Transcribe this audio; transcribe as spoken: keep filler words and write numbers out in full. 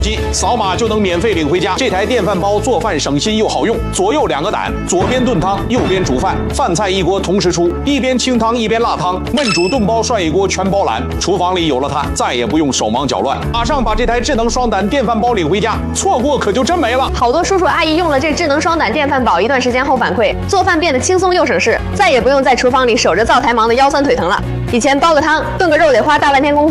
机扫码就能免费领回家。这台电饭煲做饭省心又好用，左右两个胆，左边炖汤，右边煮饭，饭菜一锅同时出，一边清汤一边辣汤，焖煮炖煲涮一锅全包揽。厨房里有了它，再也不用手忙脚乱。马上把这台智能双胆电饭煲领回家，错过可就真没了。 好多叔叔阿姨用了这智能双胆电饭煲一段时间后反馈，做饭变得轻松又省事，再也不用在厨房里守着灶台忙得腰酸腿疼了。以前煲个汤、炖个肉得花大半天功夫。